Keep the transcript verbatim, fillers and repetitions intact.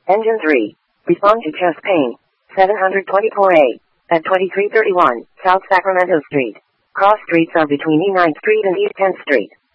Engine three. Respond to chest pain. seven twenty-four A. At twenty-three thirty-one South Sacramento Street. Cross streets are between E ninth Street and East tenth Street.